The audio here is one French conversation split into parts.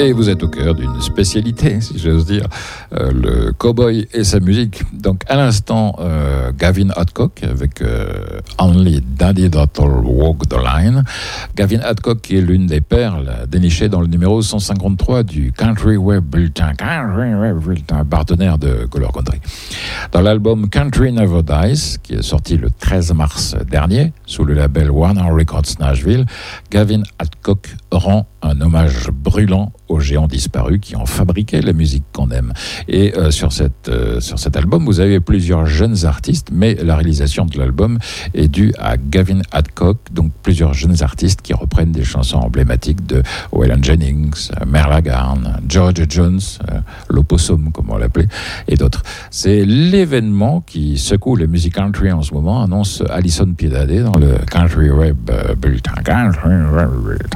Et vous êtes au cœur d'une spécialité, si j'ose dire, le cowboy et sa musique. Donc à l'instant, Gavin Adcock avec Only Daddy Daughter Walk the Line. Gavin Adcock qui est l'une des perles dénichées dans le numéro 153 du Country Web Bulletin, partenaire de Color Country. Dans l'album Country Never Dies, qui est sorti le 13 mars dernier, sous le label Warner Records Nashville, Gavin Adcock rend un hommage brûlant aux géants disparus qui ont fabriqué la musique qu'on aime. Et sur cet album, vous avez plusieurs jeunes artistes, mais la réalisation de l'album est due à Gavin Adcock, donc plusieurs jeunes artistes qui reprennent des chansons emblématiques de Waylon Jennings, Merle Haggard, George Jones, l'Opossum, comme on l'appelait, et d'autres. C'est l'événement qui secoue la musique country en ce moment, annonce Alison Piedade dans le Country Web Bulletin. Country Web Bulletin.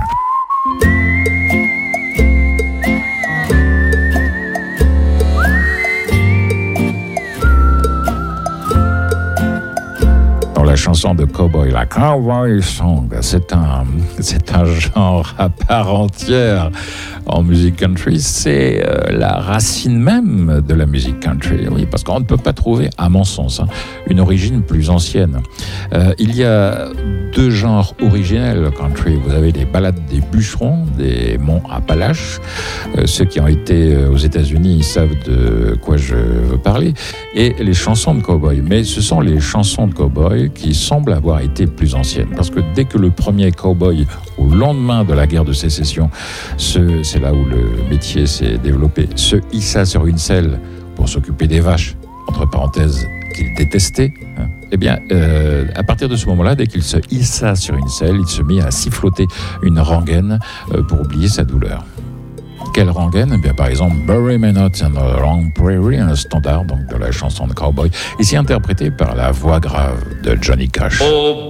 La chanson de cowboy, la cowboy song, c'est un genre à part entière en musique country. C'est la racine même de la musique country, oui, parce qu'on ne peut pas trouver, à mon sens, une origine plus ancienne. Il y a deux genres originels country. Vous avez les ballades des bûcherons des monts Appalaches. Ceux qui ont été aux États-Unis savent de quoi je veux parler. Et les chansons de cowboy. Mais ce sont les chansons de cowboy qui semblent avoir été plus anciennes. Parce que dès que le premier cowboy, au lendemain de la guerre de sécession, c'est là où le métier s'est développé, se hissa sur une selle pour s'occuper des vaches, entre parenthèses, qu'il détestait, eh bien, à partir de ce moment-là, dès qu'il se hissa sur une selle, il se mit à siffloter une rengaine pour oublier sa douleur. Quelle rengaine? Eh bien, par exemple, Bury Me Not in a Long Prairie, un standard donc, de la chanson de cowboy, ici interprété par la voix grave de Johnny Cash. Oh.